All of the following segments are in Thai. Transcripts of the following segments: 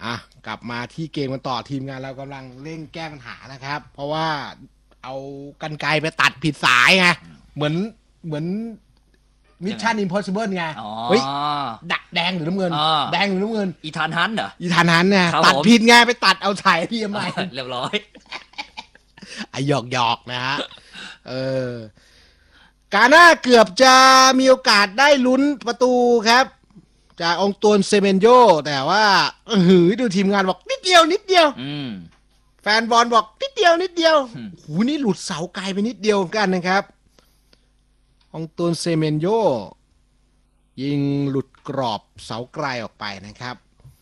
อ่ะกลับมาที่เกมกันต่อทีมงานเรากำลังเร่งแก้ปัญหานะครับ เพราะว่าเอากรรไกรไปตัดผิดสายไงเหมือนมิชชั่นอิมพอสิเบิลไงอ๋อเฮ้ยแดงหรือน้ำเงิน แดงหรือน้ำเงินอีธานฮันต์เหรออีธานนั้นเนี่ยครับตัดผมผิดไงไปตัดเอาสายพีเอ็มไอเรียบร้อยไอหยอกนะฮะกาน่าเกือบจะมีโอกาสได้ลุ้นประตูครับจากองตวนเซเมนโยแต่ว่าดูทีมงานบอกนิดเดียวแฟนบอลบอกนิดเดียวหูนี่หลุดเสาไกลไปนิดเดียวกันนะครับองตวนเซเมนโยยิงหลุดกรอบเสาไกลออกไปนะครับ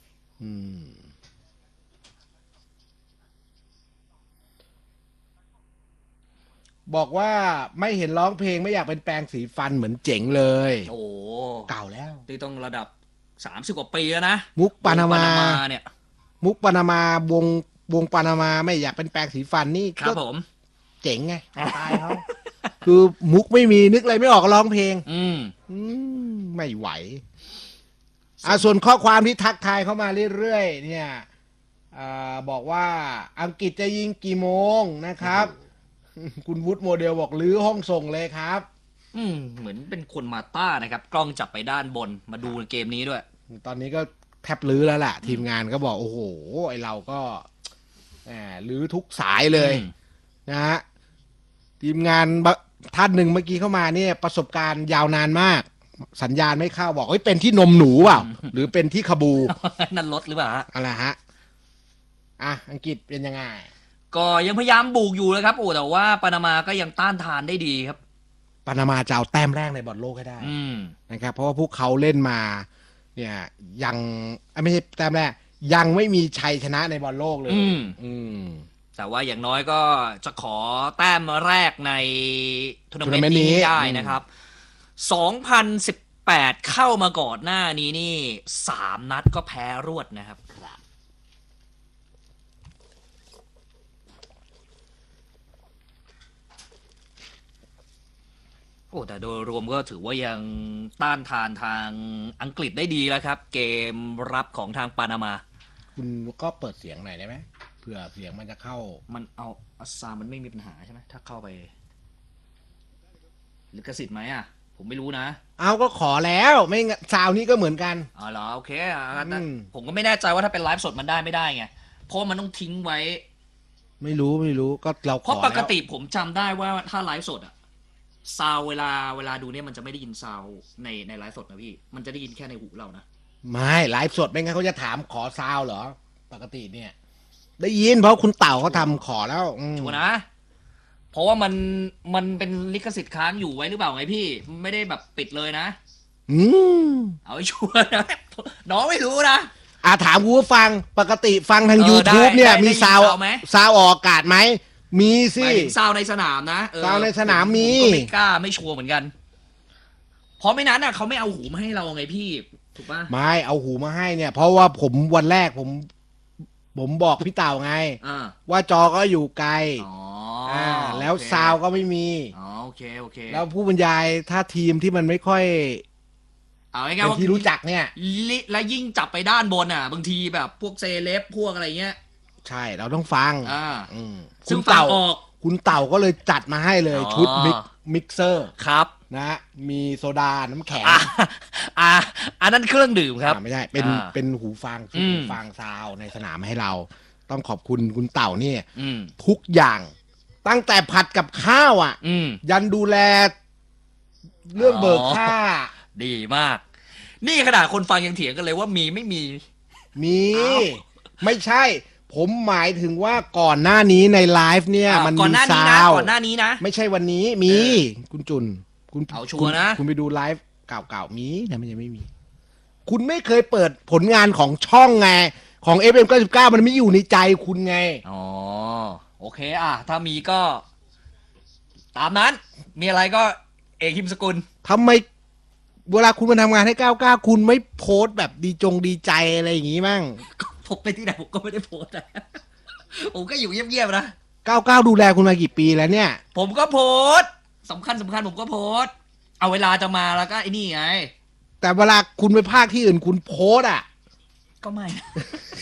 บอกว่าไม่เห็นร้องเพลงไม่อยากเป็นแปรงสีฟันเหมือนเจ๋งเลยโอ้เก่าแล้วที่ต้องระดับ30 กว่าปีแล้วนะมุกปานามาเนี่ยมุกปานามาวงปานามาไม่อยากเป็นแปรงสีฟันนี่ครับผมเจ๋งไงตายเขาคือมุกไม่มีนึกอะไรไม่ออกร้องเพลงไม่ไหวส่วนข้อความที่ทักทายเข้ามาเรื่อยๆเนี่ยบอกว่าอังกฤษจะยิงกี่โมงนะครับคุณวุฒิโมเดลบอกลื้อห้องส่งเลยครับเหมือนเป็นคนมาต้านะครับกล้องจับไปด้านบนมาดูเกมนี้ด้วยตอนนี้ก็แทบลื้อแล้วแหละทีมงานก็บอกโอ้โหไอเราก็ลื้อทุกสายเลยนะฮะทีมงานท่านหนึ่งเมื่อกี้เข้ามาเนี่ยประสบการณ์ยาวนานมากสัญญาณไม่เข้าบอกเฮ้ยเป็นที่นมหนูเปล่าหรือเป็นที่ขบูนั่นรถหรือเปล่าอะไรฮะอังกฤษเป็นยังไงก็ยังพยายามบุกอยู่นะครับโอ้แต่ว่าปานามาก็ยังต้านทานได้ดีครับปานามาจะเอาแต้มแรกในบอลโลกให้ได้นะครับเพราะว่าพวกเขาเล่นมาเนี่ยยังไม่ใช่แต้มแรกยังไม่มีชัยชนะในบอลโลกเลยแต่ว่าอย่างน้อยก็จะขอแต้มแรกในทัวร์นาเมนต์นี้ได้นะครับ2018เข้ามาก่อนหน้านี้นี่3 นัดก็แพ้รวดนะครับโอ้แต่โดยรวมก็ถือว่ายังต้านทานทางอังกฤษได้ดีแล้วครับเกมรับของทางปานามาคุณก็เปิดเสียงหน่อยได้ไหมเผื่อเสียงมันจะเข้ามันเอาซาวมันไม่มีปัญหาใช่ไหมถ้าเข้าไปลิขสิทธิ์ไหมอ่ะผมไม่รู้นะเอาก็ขอแล้วไม่ซาวนี้ก็เหมือนกันอ๋อเหรอโอเคผมก็ไม่แน่ใจว่าถ้าเป็นไลฟ์สดมันได้ไม่ได้ไงเพราะมันต้องทิ้งไว้ไม่รู้ก็เราขอเพราะปกติผมจำได้ว่าถ้าไลฟ์สดอะซาวเวลาดูเนี่ยมันจะไม่ได้ยินซาวในไลฟ์สดนะพี่มันจะได้ยินแค่ในหูเรานะไม่ไลฟ์สดไม่งั้นเขาจะถามขอซาวเหรอปกติเนี่ยได้ยินเพราะคุณเต่าเขาทำขอแล้วชัวร์นะเพราะว่ามันเป็นลิขสิทธิ์ค้างอยู่ไว้หรือเปล่าไงพี่ไม่ได้แบบปิดเลยนะเอาให้ชัวร์นะน้องไม่รู้นะถามกูฟังปกติฟังทาง YouTube เนี่ยมีซาวออกอากาศไหมมีสิซาวในสนามนะซาวในสนามมีก็ไม่กล้าไม่ชัวร์เหมือนกันเพราะไม่นั้นน่ะเขาไม่เอาหูมาให้เราไงพี่ถูกป่ะไม่เอาหูมาให้เนี่ยเพราะว่าผมวันแรกผมบอกพี่เต่าไงว่าจอก็อยู่ไกลแล้วซาวก็ไม่มีโอเคแล้วผู้บรรยายถ้าทีมที่มันไม่ค่อยเอาง่ายๆว่าที่รู้จักเนี่ยและยิ่งจับไปด้านบนอ่ะบางทีแบบพวกเซเลบพวกอะไรเงี้ยใช่เราต้องฟังซึ่งเต่าคุณเต่าก็เลยจัดมาให้เลยชุดมิกเซอร์ครับนะมีโซดาน้ำแข็งอันนั้นเครื่องดื่มครับไม่ใช่เป็นหูฟังหูฟังซาวในสนามให้เราต้องขอบคุณคุณเต่านี่ทุกอย่างตั้งแต่ผัดกับข้าวยันดูแลเรื่องเบิกค่าดีมากนี่ขนาดคนฟังยังเถียงกันเลยว่ามีไม่มีไม่ใช่ผมหมายถึงว่าก่อนหน้านี้ในไลฟ์เนี่ยมันมีซาวก่อนหน้านี้นะไม่ใช่วันนี้มีคุณจุนคุณเอาชัวร์นะคุณไปดูไลฟ์เก่าๆมีแต่มันยังไม่มีคุณไม่เคยเปิดผลงานของช่องไงของ FM99 มันไม่อยู่ในใจคุณไงโอเคถ้ามีก็ตามนั้นมีอะไรก็เอกหิมสกุลทำไมเวลาคุณมาทำงานให้99คุณไม่โพสต์แบบดีใจอะไรอย่างงี้มั่งผมไปที่ไหนผมก็ไม่ได้โพสต์นะผมก็อยู่เงียบๆนะ 99ดูแลคุณมากี่ปีแล้วเนี่ยผมก็โพสต์สำคัญผมก็โพสต์เอาเวลาจะมาแล้วก็ไอ้นี่ไงแต่เวลาคุณไปภาคที่อื่นคุณโพสต์ก็ไม่